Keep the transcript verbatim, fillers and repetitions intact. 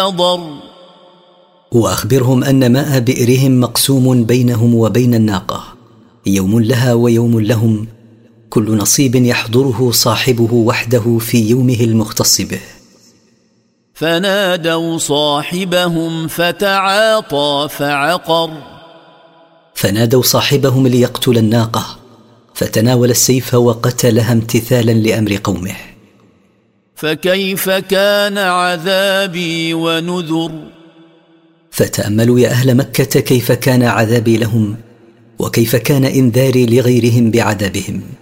ضر. وأخبرهم أن ماء بئرهم مقسوم بينهم وبين الناقة، يوم لها ويوم لهم، كل نصيب يحضره صاحبه وحده في يومه المختص به. فنادوا صاحبهم فتعاطى فعقر. فنادوا صاحبهم ليقتل الناقة، فتناول السيف وقتلها امتثالا لأمر قومه. فكيف كان عذابي ونذر. فتأملوا يا أهل مكة كيف كان عذابي لهم، وكيف كان إنذاري لغيرهم بعذابهم.